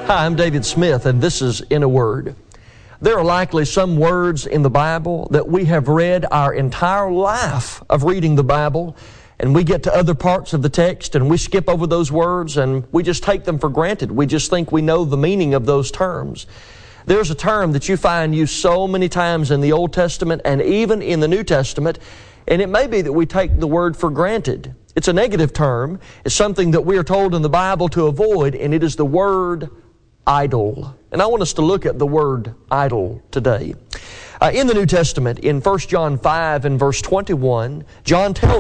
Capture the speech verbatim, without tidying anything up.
Hi, I'm David Smith, and this is In a Word. There are likely some words in the Bible that we have read our entire life of reading the Bible, and we get to other parts of the text and we skip over those words and we just take them for granted. We just think we know the meaning of those terms. There's a term that you find used so many times in the Old Testament and even in the New Testament, and it may be that we take the word for granted. It's a negative term. It's something that we are told in the Bible to avoid, and it is the word idol. And I want us to look at the word idol today. Uh, in the New Testament, in First John five and verse twenty-one, John tells